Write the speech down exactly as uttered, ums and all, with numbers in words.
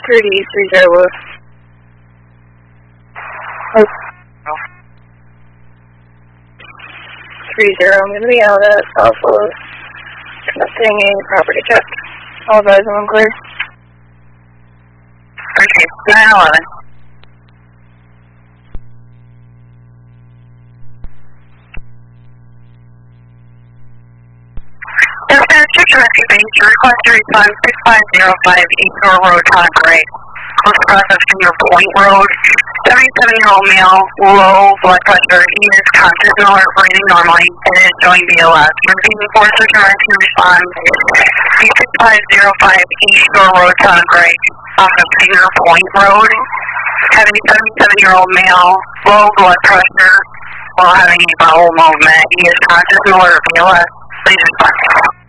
Security three zero. Oh. Three zero. I'm going to be out at Southwest. Conducting a property check. All guys, I'm clear. Okay, nine eleven. Dispatch to Rescue Base, your request to respond six five zero five East Shore Road, Tonic Gray. Close process to your Point Road. seventy-seven-year-old male, low blood pressure. He is conscious and alert, breathing normally, and is showing B L S. Repeating for search and rescue response six five zero five East Shore Road, Tonic Gray. Off of Cedar Point Road. Having a seventy-seven-year-old male, low blood pressure, while having a bowel movement. He is conscious and alert, B L S. Please respond.